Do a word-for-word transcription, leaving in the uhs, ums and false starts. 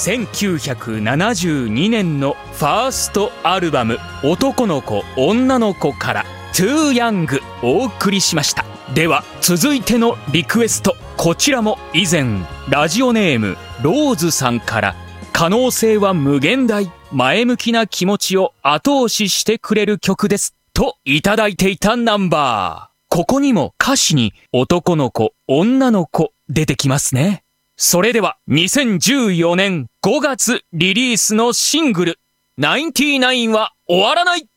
せんきゅうひゃくななじゅうにねんのファーストアルバム男の子女の子からToo Youngお送りしました。では続いてのリクエスト、こちらも以前ラジオネームローズさんから可能性は無限大、前向きな気持ちを後押ししてくれる曲ですといただいていたナンバー。ここにも歌詞に男の子女の子出てきますね。それではにせんじゅうよねんごがつリリースのシングルナインティナインは終わらない。